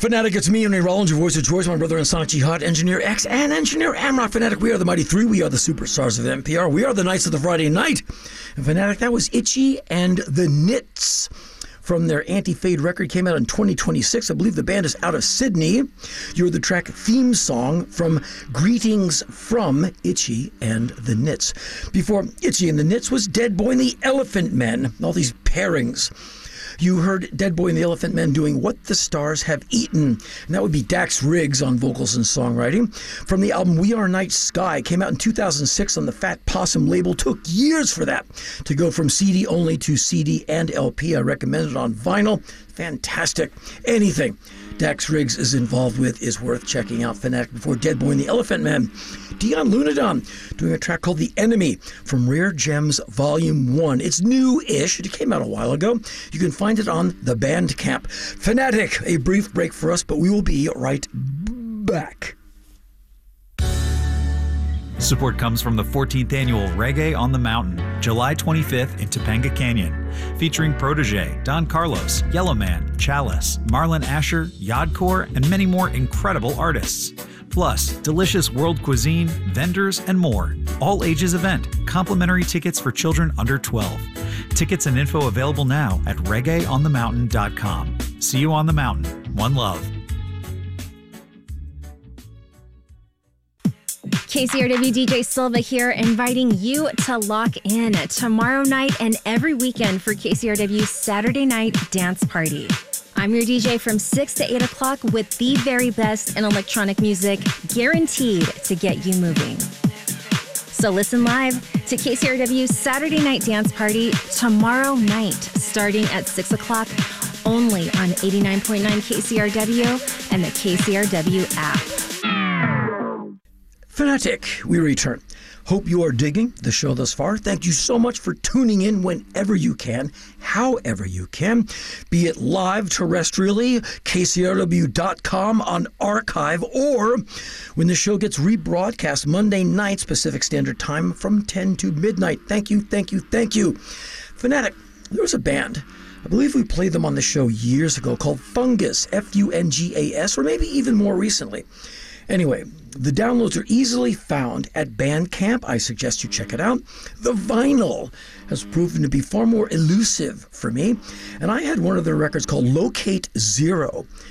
Fanatic, it's me, Henry Rollins, your voice of choice, my brother and Sonic Jihad, Engineer X, and Engineer Amrock. Fanatic, we are the Mighty Three. We are the superstars of NPR. We are the Knights of the Friday Night. And Fanatic, that was Itchy and the Knits from their Anti-Fade record. Came out in 2026. I believe the band is out of Sydney. You heard the track Theme Song from Greetings from Itchy and the Knits. Before Itchy and the Knits was Dead Boy and the Elephant Men. All these pairings. You heard Dead Boy and the Elephant Men doing What the Stars Have Eaten. And that would be Dax Riggs on vocals and songwriting. From the album We Are Night Sky, came out in 2006 on the Fat Possum label. Took years for that to go from CD only to CD and LP. I recommend it on vinyl. Fantastic. Anything Dax Riggs is involved with is worth checking out. Fanatic before Dead Boy and the Elephant Men. Dion Lunadon doing a track called The Enemy from Rare Gems Volume 1. It's new-ish. It came out a while ago. You can find it on the Bandcamp. Fanatic, a brief break for us, but we will be right back. Support comes from the 14th Annual Reggae on the Mountain, July 25th in Topanga Canyon, featuring Protege, Don Carlos, Yellowman, Chalice, Marlon Asher, Yodcore, and many more incredible artists. Plus, delicious world cuisine, vendors, and more. All ages event. Complimentary tickets for children under 12. Tickets and info available now at reggaeonthemountain.com. See you on the mountain. One love. KCRW DJ Silva here, inviting you to lock in tomorrow night and every weekend for KCRW's Saturday Night Dance Party. I'm your DJ from 6 to 8 o'clock with the very best in electronic music, guaranteed to get you moving. So listen live to KCRW's Saturday Night Dance Party tomorrow night, starting at 6 o'clock, only on 89.9 KCRW and the KCRW app. Fanatic, we return. Hope you are digging the show thus far. Thank you so much for tuning in whenever you can, however you can, be it live terrestrially, kcrw.com on archive, or when the show gets rebroadcast Monday nights Pacific Standard Time from 10 to midnight. Thank you, thank you, thank you. Fanatic, there was a band, I believe we played them on the show years ago, called Fungus, Fungas, or maybe even more recently. Anyway, the downloads are easily found at Bandcamp. I suggest you check it out. The vinyl has proven to be far more elusive for me, and I had one of their records called Locate Zero.